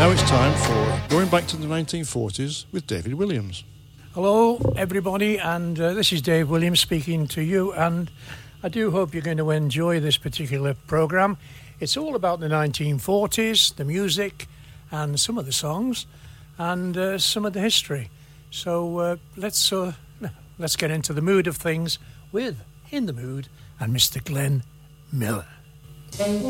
Now it's time for Going Back to the 1940s with David Williams. Hello, everybody, and this is Dave Williams speaking to you, and I do hope you're going to enjoy this particular programme. It's all about the 1940s, the music, and some of the songs, and some of the history. So let's get into the mood of things with In the Mood and Mr. Glenn Miller.